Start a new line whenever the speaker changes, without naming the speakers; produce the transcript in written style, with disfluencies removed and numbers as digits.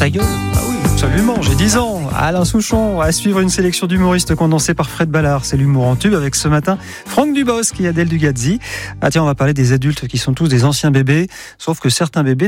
ta gueule.
Ah oui, absolument, j'ai 10 ans. Alain Souchon, à suivre une sélection d'humoristes condensée par Fred Ballard. C'est l'humour en tube avec ce matin Franck Dubosc et Adèle Dugazzi. Ah tiens, on va parler des adultes qui sont tous des anciens bébés, sauf que certains bébés